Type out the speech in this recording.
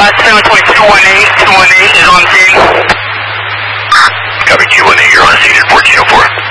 218 is on scene. Copy 218, you're on scene at 1404.